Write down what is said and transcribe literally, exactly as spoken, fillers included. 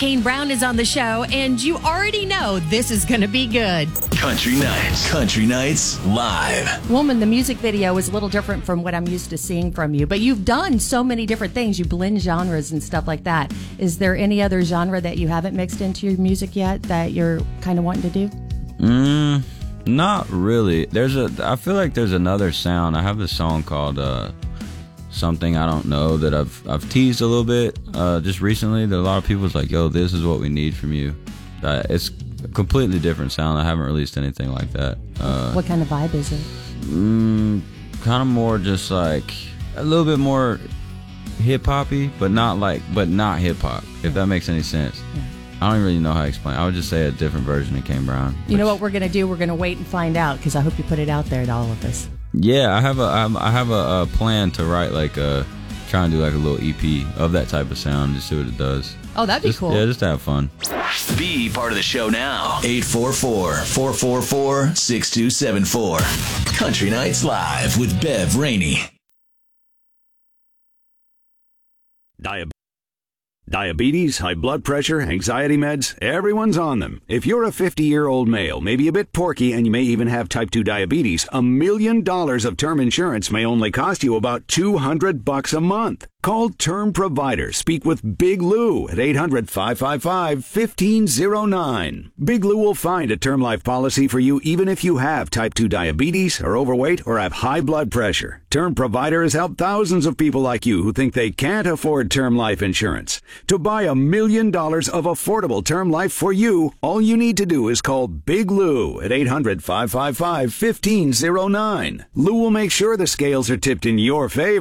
Kane Brown is on the show, and you already know this is going to be good. Country Nights. Country Nights Live. Woman, the music video is a little different from what I'm used to seeing from you, but you've done so many different things. You blend genres and stuff like that. Is there any other genre that you haven't mixed into your music yet that you're kind of wanting to do? Mm, not really. There's a. I feel like there's another sound. I have this song called uh, Something I Don't Know that I've I've teased a little bit uh, just recently. That a lot of people's like, yo, this is what we need from you. Uh, it's a completely different sound. I haven't released anything like that. Uh, what kind of vibe is it? Mm, kind of more just like a little bit more hip hoppy, but not like, but not hip hop. If that makes any sense. Yeah. I don't really know how to explain. I would just say a different version of Kane Brown. You know what we're gonna do? We're gonna wait and find out because I hope you put it out there to all of us. Yeah, I have a I have a, a plan to write like a try and do like a little E P of that type of sound, just see what it does. Oh, that'd be just, cool. Yeah, just to have fun. Be part of the show now. eight four four, four four four, six two seven four. Country Nights Live with Bev Rainey. Diabetes. Diabetes, high blood pressure, anxiety meds, everyone's on them. If you're a fifty-year-old male, maybe a bit porky, and you may even have type two diabetes, a million dollars of term insurance may only cost you about two hundred bucks a month. Call Term Provider. Speak with Big Lou at eight hundred, five five five, one five zero nine. Big Lou will find a term life policy for you even if you have type two diabetes, are overweight, or have high blood pressure. Term Provider has helped thousands of people like you who think they can't afford term life insurance. To buy a million dollars of affordable term life for you, all you need to do is call Big Lou at eight hundred, five five five, one five zero nine. Lou will make sure the scales are tipped in your favor.